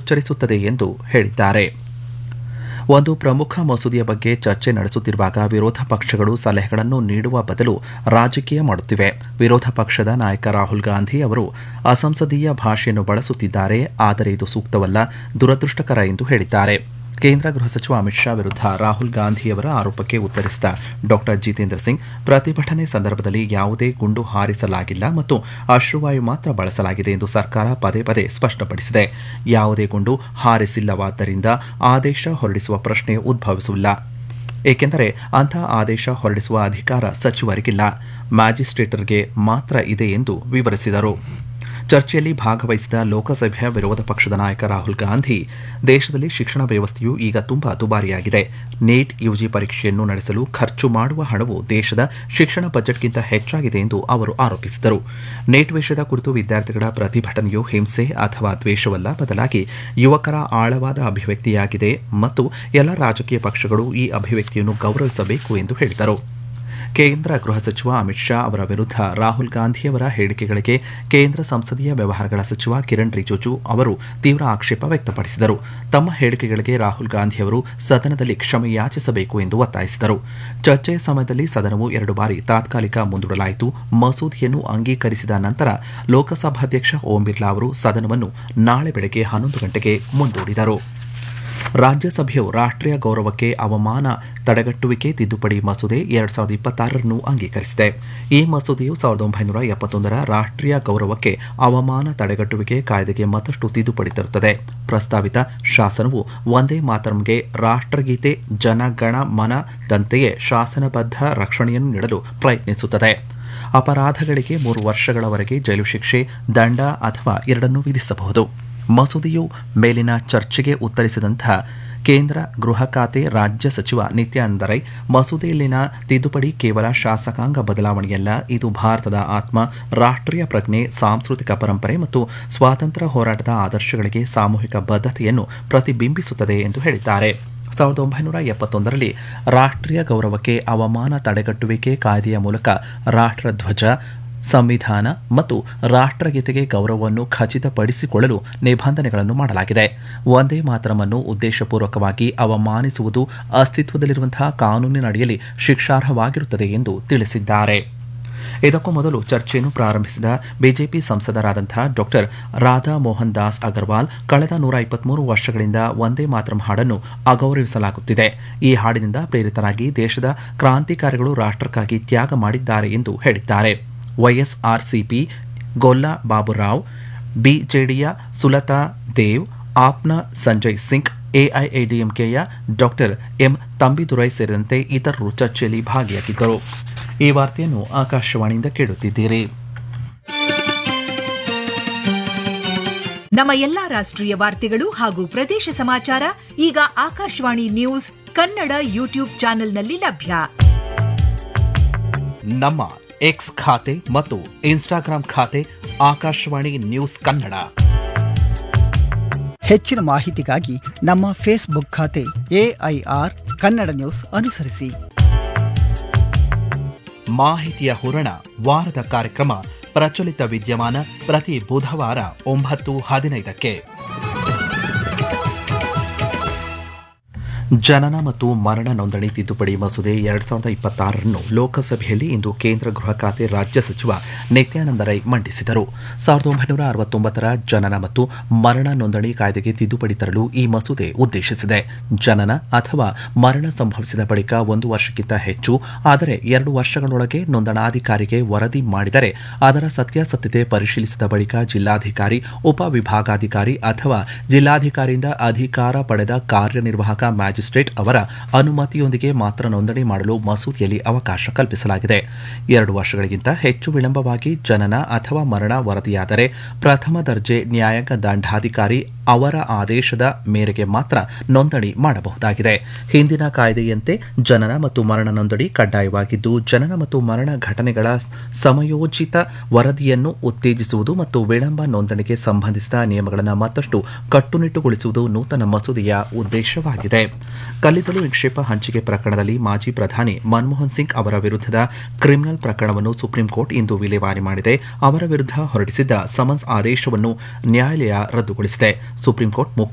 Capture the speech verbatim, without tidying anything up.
ಪುನರುಚ್ಚರಿಸುತ್ತದೆ ಎಂದು ಹೇಳಿದ್ದಾರೆ. ಒಂದು ಪ್ರಮುಖ ಮಸೂದೆಯ ಬಗ್ಗೆ ಚರ್ಚೆ ನಡೆಸುತ್ತಿರುವಾಗ ವಿರೋಧ ಪಕ್ಷಗಳು ಸಲಹೆಗಳನ್ನು ನೀಡುವ ಬದಲು ರಾಜಕೀಯ ಮಾಡುತ್ತಿವೆ. ವಿರೋಧ ಪಕ್ಷದ ನಾಯಕ ರಾಹುಲ್ ಗಾಂಧಿ ಅವರು ಅಸಂಸದೀಯ ಭಾಷೆಯನ್ನು ಬಳಸುತ್ತಿದ್ದಾರೆ, ಆದರೆ ಇದು ಸೂಕ್ತವಲ್ಲ, ದುರದೃಷ್ಟಕರ ಎಂದು ಹೇಳಿದ್ದಾರೆ. ಕೇಂದ್ರ ಗೃಹ ಸಚಿವ ಅಮಿತ್ ಶಾ ವಿರುದ್ಧ ರಾಹುಲ್ ಗಾಂಧಿಯವರ ಆರೋಪಕ್ಕೆ ಉತ್ತರಿಸಿದ ಡಾ ಜಿತೇಂದ್ರ ಸಿಂಗ್, ಪ್ರತಿಭಟನೆ ಸಂದರ್ಭದಲ್ಲಿ ಯಾವುದೇ ಗುಂಡು ಹಾರಿಸಲಾಗಿಲ್ಲ ಮತ್ತು ಅಶ್ರುವಾಯು ಮಾತ್ರ ಬಳಸಲಾಗಿದೆ ಎಂದು ಸರ್ಕಾರ ಪದೇ ಪದೇ ಸ್ಪಷ್ಟಪಡಿಸಿದೆ. ಯಾವುದೇ ಗುಂಡು ಹಾರಿಸಿಲ್ಲವಾದ್ದರಿಂದ ಆದೇಶ ಹೊರಡಿಸುವ ಪ್ರಶ್ನೆ ಉದ್ಭವಿಸಿಲ್ಲ, ಏಕೆಂದರೆ ಅಂತಹ ಆದೇಶ ಹೊರಡಿಸುವ ಅಧಿಕಾರ ಸಚಿವರಿಗಿಲ್ಲ, ಮ್ಯಾಜಿಸ್ಟ್ರೇಟರ್ಗೆ ಮಾತ್ರ ಇದೆ ಎಂದು ವಿವರಿಸಿದರು. ಚರ್ಚೆಯಲ್ಲಿ ಭಾಗವಹಿಸಿದ ಲೋಕಸಭೆಯ ವಿರೋಧ ಪಕ್ಷದ ನಾಯಕ ರಾಹುಲ್ ಗಾಂಧಿ, ದೇಶದಲ್ಲಿ ಶಿಕ್ಷಣ ವ್ಯವಸ್ಥೆಯು ಈಗ ತುಂಬಾ ದುಬಾರಿಯಾಗಿದೆ. ನೀಟ್ ಯುಜಿ ಪರೀಕ್ಷೆಯನ್ನು ನಡೆಸಲು ಖರ್ಚು ಮಾಡುವ ಹಣವು ದೇಶದ ಶಿಕ್ಷಣ ಬಜೆಟ್ಗಿಂತ ಹೆಚ್ಚಾಗಿದೆ ಎಂದು ಅವರು ಆರೋಪಿಸಿದರು. ನೀಟ್ ವಿಷಯದ ಕುರಿತು ವಿದ್ಯಾರ್ಥಿಗಳ ಪ್ರತಿಭಟನೆಯು ಹಿಂಸೆ ಅಥವಾ ದ್ವೇಷವಲ್ಲ, ಬದಲಾಗಿ ಯುವಕರ ಆಳವಾದ ಅಭಿವ್ಯಕ್ತಿಯಾಗಿದೆ ಮತ್ತು ಎಲ್ಲ ರಾಜಕೀಯ ಪಕ್ಷಗಳು ಈ ಅಭಿವ್ಯಕ್ತಿಯನ್ನು ಗೌರವಿಸಬೇಕು ಎಂದು ಹೇಳಿದರು. ಕೇಂದ್ರ ಗೃಹ ಸಚಿವ ಅಮಿತ್ ಶಾ ಅವರ ವಿರುದ್ಧ ರಾಹುಲ್ ಗಾಂಧಿಯವರ ಹೇಳಿಕೆಗಳಿಗೆ ಕೇಂದ್ರ ಸಂಸದೀಯ ವ್ಯವಹಾರಗಳ ಸಚಿವ ಕಿರಣ್ ರಿಜಿಜು ಅವರು ತೀವ್ರ ಆಕ್ಷೇಪ ವ್ಯಕ್ತಪಡಿಸಿದರು. ತಮ್ಮ ಹೇಳಿಕೆಗಳಿಗೆ ರಾಹುಲ್ ಗಾಂಧಿಯವರು ಸದನದಲ್ಲಿ ಕ್ಷಮೆ ಯಾಚಿಸಬೇಕು ಎಂದು ಒತ್ತಾಯಿಸಿದರು. ಚರ್ಚೆಯ ಸಮಯದಲ್ಲಿ ಸದನವು ಎರಡು ಬಾರಿ ತಾತ್ಕಾಲಿಕ ಮುಂದೂಡಲಾಯಿತು. ಮಸೂದೆಯನ್ನು ಅಂಗೀಕರಿಸಿದ ನಂತರ ಲೋಕಸಭಾಧ್ಯಕ್ಷ ಓಂ ಬಿರ್ಲಾ ಅವರು ಸದನವನ್ನು ನಾಳೆ ಬೆಳಗ್ಗೆ ಹನ್ನೊಂದು ಗಂಟೆಗೆ ಮುಂದೂಡಿದರು. ರಾಜ್ಯಸಭೆಯು ರಾಷ್ಟ್ರೀಯ ಗೌರವಕ್ಕೆ ಅವಮಾನ ತಡೆಗಟ್ಟುವಿಕೆ ತಿದ್ದುಪಡಿ ಮಸೂದೆ ಎರಡ್ ಸಾವಿರದ ಇಪ್ಪತ್ತಾರರನ್ನು ಅಂಗೀಕರಿಸಿದೆ. ಈ ಮಸೂದೆಯು ಸಾವಿರದ ಒಂಬೈನೂರ ಎಪ್ಪತ್ತೊಂದರ ರಾಷ್ಟ್ರೀಯ ಗೌರವಕ್ಕೆ ಅವಮಾನ ತಡೆಗಟ್ಟುವಿಕೆ ಕಾಯ್ದೆಗೆ ಮತ್ತಷ್ಟು ತಿದ್ದುಪಡಿ ತರುತ್ತದೆ. ಪ್ರಸ್ತಾವಿತ ಶಾಸನವು ವಂದೇ ಮಾತರಂಗೆ ರಾಷ್ಟ್ರಗೀತೆ ಜನಗಣ ಮನದಂತೆಯೇ ಶಾಸನಬದ್ಧ ರಕ್ಷಣೆಯನ್ನು ನೀಡಲು ಪ್ರಯತ್ನಿಸುತ್ತದೆ. ಅಪರಾಧಗಳಿಗೆ ಮೂರು ವರ್ಷಗಳವರೆಗೆ ಜೈಲು ಶಿಕ್ಷೆ, ದಂಡ ಅಥವಾ ಎರಡನ್ನೂ ವಿಧಿಸಬಹುದು. ಮಸೂದೆಯು ಮೇಲಿನ ಚರ್ಚೆಗೆ ಉತ್ತರಿಸಿದಂತಹ ಕೇಂದ್ರ ಗೃಹ ಖಾತೆ ರಾಜ್ಯ ಸಚಿವ ನಿತ್ಯಾನಂದ ರೈ, ಮಸೂದೆಯಲ್ಲಿನ ತಿದ್ದುಪಡಿ ಕೇವಲ ಶಾಸಕಾಂಗ ಬದಲಾವಣೆಯಲ್ಲ, ಇದು ಭಾರತದ ಆತ್ಮ, ರಾಷ್ಟ್ರೀಯ ಪ್ರಜ್ಞೆ, ಸಾಂಸ್ಕೃತಿಕ ಪರಂಪರೆ ಮತ್ತು ಸ್ವಾತಂತ್ರ್ಯ ಹೋರಾಟದ ಆದರ್ಶಗಳಿಗೆ ಸಾಮೂಹಿಕ ಬದ್ಧತೆಯನ್ನು ಪ್ರತಿಬಿಂಬಿಸುತ್ತದೆ ಎಂದು ಹೇಳಿದ್ದಾರೆ. ಸಾವಿರದ ಒಂಬೈನೂರ ಎಪ್ಪತ್ತೊಂದರಲ್ಲಿ ರಾಷ್ಟ್ರೀಯ ಗೌರವಕ್ಕೆ ಅವಮಾನ ತಡೆಗಟ್ಟುವಿಕೆ ಕಾಯ್ದೆಯ ಮೂಲಕ ರಾಷ್ಟ್ರಧ್ವಜ, ಸಂವಿಧಾನ ಮತ್ತು ರಾಷ್ಟ್ರಗೀತೆಗೆ ಗೌರವವನ್ನು ಖಚಿತಪಡಿಸಿಕೊಳ್ಳಲು ನಿಬಂಧನೆಗಳನ್ನು ಮಾಡಲಾಗಿದೆ. ವಂದೇ ಮಾತರಂ ಅನ್ನು ಉದ್ದೇಶಪೂರ್ವಕವಾಗಿ ಅವಮಾನಿಸುವುದು ಅಸ್ತಿತ್ವದಲ್ಲಿರುವಂತಹ ಕಾನೂನಿನಡಿಯಲ್ಲಿ ಶಿಕ್ಷಾರ್ಹವಾಗಿರುತ್ತದೆ ಎಂದು ತಿಳಿಸಿದ್ದಾರೆ. ಇದಕ್ಕೂ ಮೊದಲು ಚರ್ಚೆಯನ್ನು ಪ್ರಾರಂಭಿಸಿದ ಬಿಜೆಪಿ ಸಂಸದರಾದಂತಹ ಡಾಕ್ಟರ್ ರಾಧಾ ಮೋಹನ್ ದಾಸ್ ಅಗರ್ವಾಲ್, ಕಳೆದ ನೂರ ಇಪ್ಪತ್ಮೂರು ವರ್ಷಗಳಿಂದ ವಂದೇ ಮಾತರಂ ಹಾಡನ್ನು ಅಗೌರವಿಸಲಾಗುತ್ತಿದೆ. ಈ ಹಾಡಿನಿಂದ ಪ್ರೇರಿತರಾಗಿ ದೇಶದ ಕ್ರಾಂತಿಕಾರಿಗಳು ರಾಷ್ಟ್ರಕ್ಕಾಗಿ ತ್ಯಾಗ ಮಾಡಿದ್ದಾರೆ ಎಂದು ಹೇಳಿದ್ದಾರೆ. YSRCP ಗೊಲ್ಲಾ Baburao, ಬಿಜೆಡಿಯ Sulatha Dev, ಆಪ್ನ Sanjay Singh, ಎಐಎಡಿಎಂಕೆಯ doctor M Thambidurai ಸೇರಿದಂತೆ ಇತರರು ಚರ್ಚೆಯಲ್ಲಿ ಭಾಗಿಯಾಗಿದ್ದರು. ಈ ವಾರ್ತೆಯನ್ನು ಆಕಾಶವಾಣಿಯಿಂದ ಕೇಳುತ್ತಿದ್ದೀರಿ. ನಮ್ಮ ಎಲ್ಲಾ ರಾಷ್ಟ್ರೀಯ ವಾರ್ತೆಗಳು ಹಾಗೂ ಪ್ರದೇಶ ಸಮಾಚಾರ ಈಗ ಆಕಾಶವಾಣಿ ನ್ಯೂಸ್ ಕನ್ನಡ ಯೂಟ್ಯೂಬ್ ಚಾನೆಲ್ನಲ್ಲಿ ಲಭ್ಯ. ನಮ್ಮ ಎಕ್ಸ್ ಖಾತೆ ಮತ್ತು ಇನ್ಸ್ಟಾಗ್ರಾಂ ಖಾತೆ ಆಕಾಶವಾಣಿ ನ್ಯೂಸ್ ಕನ್ನಡ. ಹೆಚ್ಚಿನ ಮಾಹಿತಿಗಾಗಿ ನಮ್ಮ ಫೇಸ್ಬುಕ್ ಖಾತೆ ಎಐಆರ್ ಕನ್ನಡ ನ್ಯೂಸ್ ಅನುಸರಿಸಿ. ಮಾಹಿತಿಯ ಹೂರಣ ವಾರದ ಕಾರ್ಯಕ್ರಮ ಪ್ರಚಲಿತ ವಿದ್ಯಮಾನ ಪ್ರತಿ ಬುಧವಾರ ಒಂಬತ್ತು ಹದಿನೈದಕ್ಕೆ. ಜನನ ಮತ್ತು ಮರಣ ನೋಂದಣಿ ತಿದ್ದುಪಡಿ ಮಸೂದೆ ಎರಡ್ ಸಾವಿರದ ಇಪ್ಪತ್ತಾರರನ್ನು ಲೋಕಸಭೆಯಲ್ಲಿ ಇಂದು ಕೇಂದ್ರ ಗೃಹ ಖಾತೆ ರಾಜ್ಯ ಸಚಿವ ನಿತ್ಯಾನಂದ ರೈ ಮಂಡಿಸಿದರು. ಸಾವಿರದ ಒಂಬೈನೂರ ಅರವತ್ತೊಂಬತ್ತರ ಜನನ ಮತ್ತು ಮರಣ ನೋಂದಣಿ ಕಾಯ್ದೆಗೆ ತಿದ್ದುಪಡಿ ತರಲು ಈ ಮಸೂದೆ ಉದ್ದೇಶಿಸಿದೆ. ಜನನ ಅಥವಾ ಮರಣ ಸಂಭವಿಸಿದ ಬಳಿಕ ಒಂದು ವರ್ಷಕ್ಕಿಂತ ಹೆಚ್ಚು, ಆದರೆ ಎರಡು ವರ್ಷಗಳೊಳಗೆ ನೋಂದಣಾಧಿಕಾರಿಗೆ ವರದಿ ಮಾಡಿದರೆ ಅದರ ಸತ್ಯಾಸತ್ಯತೆ ಪರಿಶೀಲಿಸಿದ ಬಳಿಕ ಜಿಲ್ಲಾಧಿಕಾರಿ, ಉಪವಿಭಾಗಾಧಿಕಾರಿ ಅಥವಾ ಜಿಲ್ಲಾಧಿಕಾರಿಯಿಂದ ಅಧಿಕಾರ ಪಡೆದ ಕಾರ್ಯನಿರ್ವಾಹಕ ಮ್ಯಾಜಿಸ್ಟ್ರೇಟ್ ಅವರ ಅನುಮತಿಯೊಂದಿಗೆ ಮಾತ್ರ ನೋಂದಣಿ ಮಾಡಲು ಮಸೂದೆಯಲ್ಲಿ ಅವಕಾಶ ಕಲ್ಪಿಸಲಾಗಿದೆ. ಎರಡು ವರ್ಷಗಳಿಗಿಂತ ಹೆಚ್ಚು ವಿಳಂಬವಾಗಿ ಜನನ ಅಥವಾ ಮರಣ ವರದಿಯಾದರೆ ಪ್ರಥಮ ದರ್ಜೆ ನ್ಯಾಯಾಂಗ ದಂಡಾಧಿಕಾರಿ ಅವರ ಆದೇಶದ ಮೇರೆಗೆ ಮಾತ್ರ ನೋಂದಣಿ ಮಾಡಬಹುದಾಗಿದೆ. ಹಿಂದಿನ ಕಾಯ್ದೆಯಂತೆ ಜನನ ಮತ್ತು ಮರಣ ನೋಂದಣಿ ಕಡ್ಡಾಯವಾಗಿದ್ದು, ಜನನ ಮತ್ತು ಮರಣ ಘಟನೆಗಳ ಸಮಯೋಚಿತ ವರದಿಯನ್ನು ಉತ್ತೇಜಿಸುವುದು ಮತ್ತು ವಿಳಂಬ ನೋಂದಣಿಗೆ ಸಂಬಂಧಿಸಿದ ನಿಯಮಗಳನ್ನು ಮತ್ತಷ್ಟು ಕಟ್ಟುನಿಟ್ಟುಗೊಳಿಸುವುದು ನೂತನ ಮಸೂದೆಯ ಉದ್ದೇಶವಾಗಿದೆ. ಕಲ್ಲಿದ್ದಲು ನಿಕ್ಷೇಪ ಹಂಚಿಕೆ ಪ್ರಕರಣದಲ್ಲಿ ಮಾಜಿ ಪ್ರಧಾನಿ ಮನಮೋಹನ್ ಸಿಂಗ್ ಅವರ ವಿರುದ್ಧದ ಕ್ರಿಮಿನಲ್ ಪ್ರಕರಣವನ್ನು ಸುಪ್ರೀಂ ಕೋರ್ಟ್ ಇಂದು ವಿಲೇವಾರಿ ಮಾಡಿದೆ. ಅವರ ವಿರುದ್ಧ ಹೊರಡಿಸಿದ್ದ ಸಮನ್ಸ್ ಆದೇಶವನ್ನು ನ್ಯಾಯಾಲಯ ರದ್ದುಗೊಳಿಸಿದೆ. Supreme court